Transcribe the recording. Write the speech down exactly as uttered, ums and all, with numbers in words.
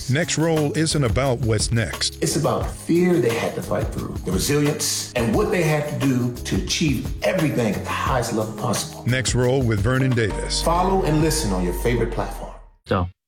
success. Next Roll isn't about what's next. It's about the fear they had to fight through, the resilience, and what they had to do to achieve everything at the highest level possible. Next Roll with Vernon Davis. Follow and listen on your favorite platform. So,